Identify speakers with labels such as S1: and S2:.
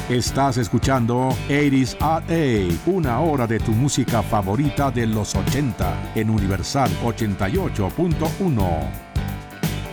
S1: Estás escuchando 80s at 8, una hora de tu música favorita de los 80 en Universal 88.1.